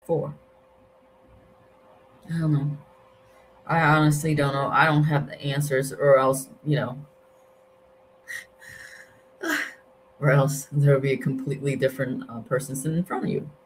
for? I don't know. I honestly don't know. I don't have the answers, or else, or else there will be a completely different person sitting in front of you,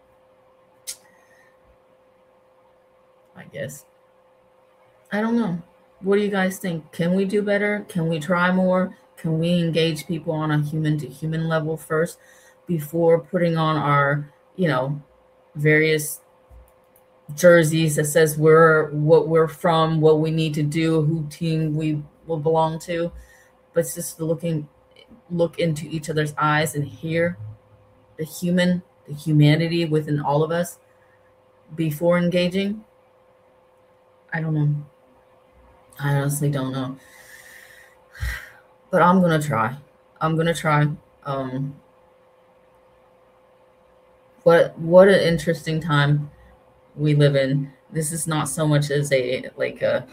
I guess. I don't know. What do you guys think? Can we do better? Can we try more? Can we engage people on a human to human level first before putting on our, various jerseys that says what we're from, what we need to do, who team we will belong to? But it's just look into each other's eyes and hear the humanity within all of us before engaging. I don't know. I honestly don't know. But I'm going to try. What an interesting time we live in. This is not so much as this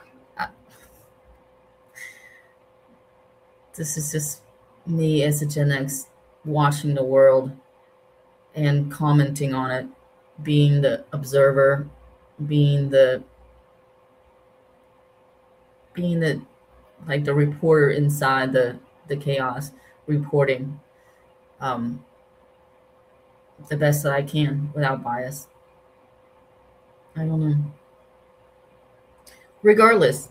is just me as a Gen X watching the world and commenting on it, being the observer, being the the reporter inside the chaos, reporting the best that I can without bias. I don't know. Regardless,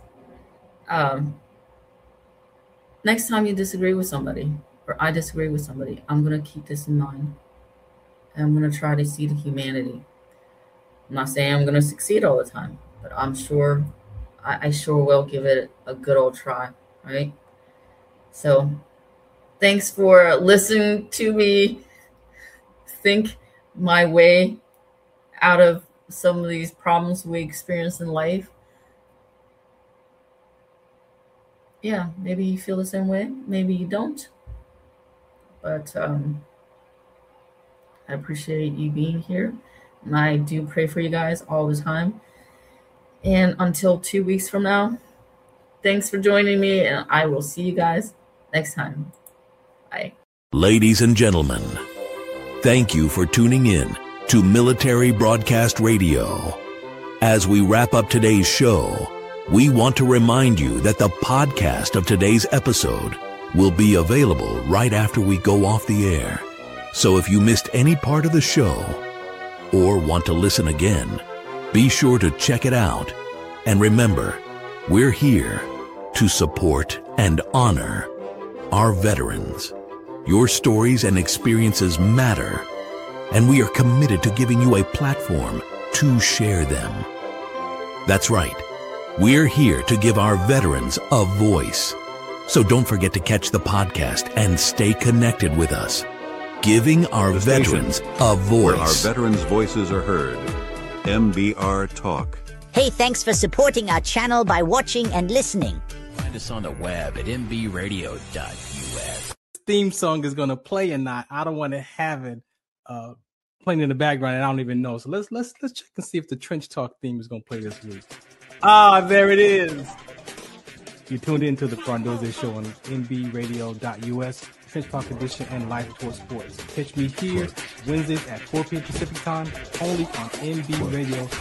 next time you disagree with somebody, or I disagree with somebody, I'm going to keep this in mind. And I'm going to try to see the humanity. I'm not saying I'm going to succeed all the time, but I'm sure, I sure will give it a good old try, right? So thanks for listening to me think my way out of some of these problems we experience in life. Yeah, maybe you feel the same way. Maybe you don't. But I appreciate you being here. And I do pray for you guys all the time. And until 2 weeks from now, thanks for joining me. And I will see you guys next time. Bye. Ladies and gentlemen, thank you for tuning in to Military Broadcast Radio. As we wrap up today's show, we want to remind you that the podcast of today's episode will be available right after we go off the air. So if you missed any part of the show or want to listen again, be sure to check it out. And remember, we're here to support and honor our veterans. Your stories and experiences matter, and we are committed to giving you a platform to share them. That's right. We're here to give our veterans a voice. So don't forget to catch the podcast and stay connected with us. Giving our veterans a voice. Where our veterans' voices are heard. MBR Talk. Hey, thanks for supporting our channel by watching and listening. Find us on the web at mbradio.us. Theme song is gonna play, and I don't want to have it playing in the background, and I don't even know. So let's check and see if the Trench Talk theme is gonna play this week. There it is. You tuned into the Frondoze Show on mbradio.us, Trench Talk Edition, and Live Report Sports. Catch me here Wednesdays at 4 p.m. Pacific Time, only on mbradio.us.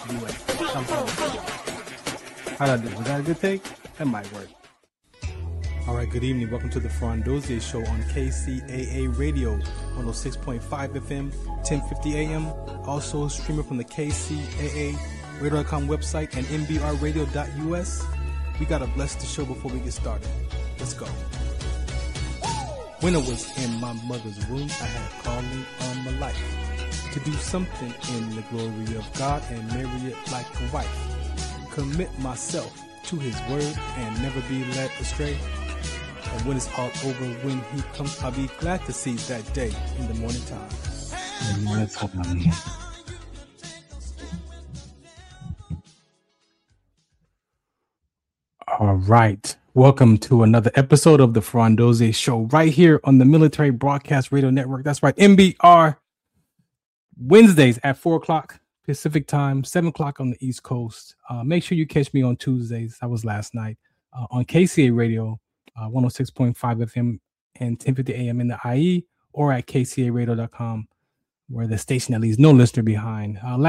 How did I do? Was that a good take? That might work. All right, good evening. Welcome to the Frondoze Show on KCAA Radio, 106.5 FM, 1050 AM. Also streaming from the KCAA Radio.com website and mbradio.us. We gotta bless the show before we get started. Let's go. When I was in my mother's womb, I had a calling on my life to do something in the glory of God and marry it like a wife. Commit myself to His word and never be led astray. And when it's all over, when He comes, I'll be glad to see that day in the morning time. All right. Welcome to another episode of the Frondoze Show right here on the Military Broadcast Radio Network. That's right. MBR Wednesdays at 4 o'clock Pacific Time, 7 o'clock on the East Coast. Make sure you catch me on Tuesdays. That was last night on KCA Radio, 106.5 FM and 1050 AM in the IE, or at kcaradio.com, where the station that leaves no listener behind.